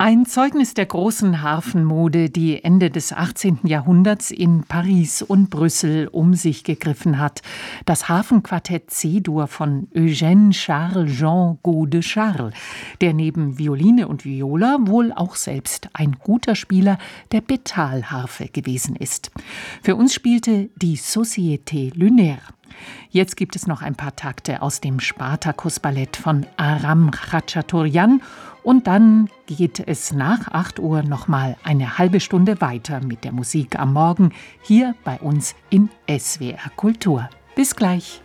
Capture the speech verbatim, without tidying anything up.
Ein Zeugnis der großen Harfenmode, die Ende des achtzehnten Jahrhunderts in Paris und Brüssel um sich gegriffen hat. Das Harfenquartett C-Dur von Eugène Charles Jean Gaud-de-Charles, der neben Violine und Viola wohl auch selbst ein guter Spieler der Betalharfe gewesen ist. Für uns spielte die Société Lunaire. Jetzt gibt es noch ein paar Takte aus dem Spartakus-Ballett von Aram Khachaturian und dann geht es nach acht Uhr noch mal eine halbe Stunde weiter mit der Musik am Morgen hier bei uns in S W R Kultur. Bis gleich.